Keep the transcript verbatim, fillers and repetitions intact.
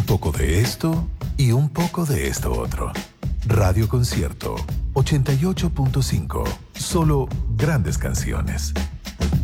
poco de esto y un poco de esto otro. Radio Concierto ochenta y ocho punto cinco. Solo grandes canciones.